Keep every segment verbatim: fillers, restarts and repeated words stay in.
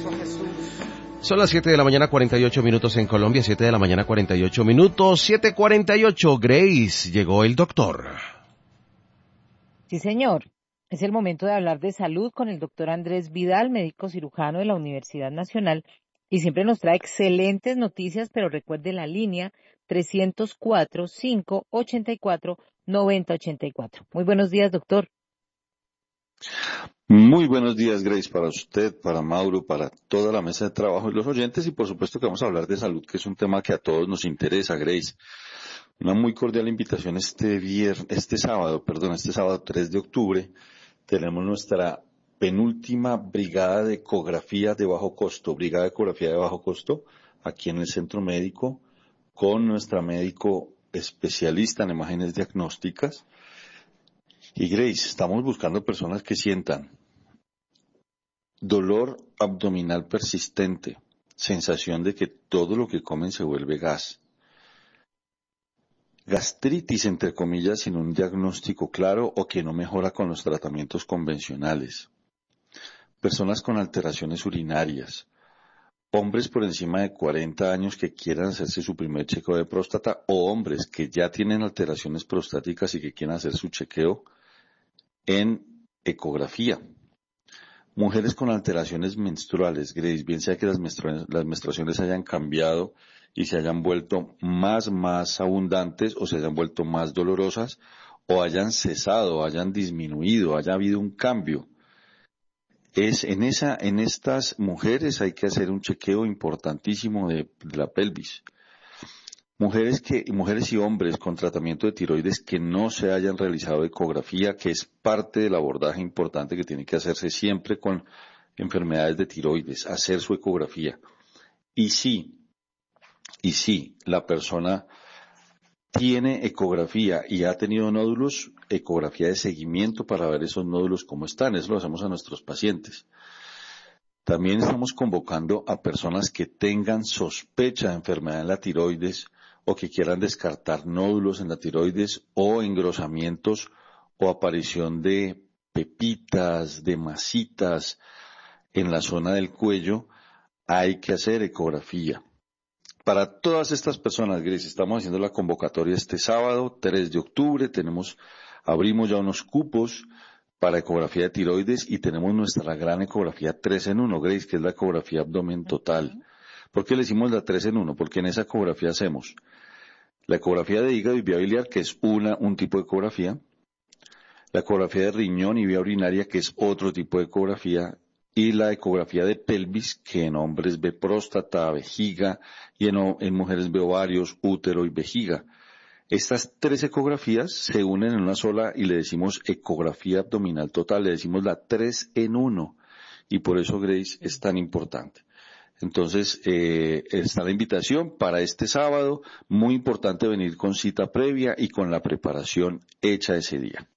Cristo Jesús. Son las siete de la mañana, cuarenta y ocho minutos en Colombia, siete de la mañana, cuarenta y ocho minutos, siete cuarenta y ocho. Grace, llegó el doctor. Sí, señor. Es el momento de hablar de salud con el doctor Andrés Vidal, médico cirujano de la Universidad Nacional, y siempre nos trae excelentes noticias, pero recuerde la línea trescientos cuatro, cinco ochenta y cuatro, noventa ochenta y cuatro. Muy buenos días, doctor. Muy buenos días, Grace, para usted, para Mauro, para toda la mesa de trabajo y los oyentes, y por supuesto que vamos a hablar de salud, que es un tema que a todos nos interesa, Grace. Una muy cordial invitación este vier, este sábado, perdón, este sábado tres de octubre, tenemos nuestra penúltima brigada de ecografía de bajo costo, brigada de ecografía de bajo costo, aquí en el centro médico, con nuestra médico especialista en imágenes diagnósticas. Y Grace, estamos buscando personas que sientan dolor abdominal persistente, sensación de que todo lo que comen se vuelve gas, gastritis entre comillas sin un diagnóstico claro o que no mejora con los tratamientos convencionales, personas con alteraciones urinarias, hombres por encima de cuarenta años que quieran hacerse su primer chequeo de próstata o hombres que ya tienen alteraciones prostáticas y que quieran hacer su chequeo en ecografía. Mujeres con alteraciones menstruales, Grace, bien sea que las menstruaciones, las menstruaciones hayan cambiado y se hayan vuelto más, más abundantes o se hayan vuelto más dolorosas o hayan cesado, hayan disminuido, haya habido un cambio. Es en esa, en estas mujeres hay que hacer un chequeo importantísimo de, de la pelvis. Mujeres que, mujeres y hombres con tratamiento de tiroides que no se hayan realizado ecografía, que es parte del abordaje importante que tiene que hacerse siempre con enfermedades de tiroides, hacer su ecografía. Y sí, y sí, la persona tiene ecografía y ha tenido nódulos, ecografía de seguimiento para ver esos nódulos cómo están, eso lo hacemos a nuestros pacientes. También estamos convocando a personas que tengan sospecha de enfermedad en la tiroides, o que quieran descartar nódulos en la tiroides o engrosamientos o aparición de pepitas, de masitas en la zona del cuello, hay que hacer ecografía. Para todas estas personas, Grace, estamos haciendo la convocatoria este sábado, tres de octubre, tenemos, abrimos ya unos cupos para ecografía de tiroides y tenemos nuestra gran ecografía tres en uno, Grace, que es la ecografía abdomen total. ¿Por qué le hicimos la tres en uno? Porque en esa ecografía hacemos la ecografía de hígado y vía biliar, que es una, un tipo de ecografía, la ecografía de riñón y vía urinaria, que es otro tipo de ecografía, y la ecografía de pelvis, que en hombres ve próstata, vejiga, y en, en mujeres ve ovarios, útero y vejiga. Estas tres ecografías se unen en una sola y le decimos ecografía abdominal total, le decimos la tres en uno, y por eso, Grace, es tan importante. Entonces, eh, está la invitación para este sábado, muy importante venir con cita previa y con la preparación hecha ese día.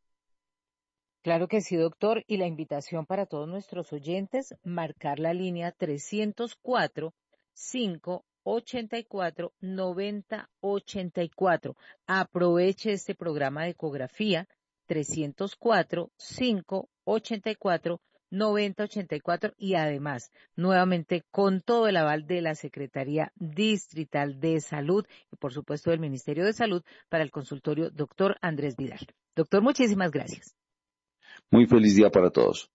Claro que sí, doctor, y la invitación para todos nuestros oyentes, marcar la línea trescientos cuatro, cinco ochenta y cuatro, noventa ochenta y cuatro. Aproveche este programa de ecografía trescientos cuatro, cinco ochenta y cuatro, noventa ochenta y cuatro y además, nuevamente, con todo el aval de la Secretaría Distrital de Salud y, por supuesto, del Ministerio de Salud para el consultorio doctor Andrés Vidal. Doctor, muchísimas gracias. Muy feliz día para todos.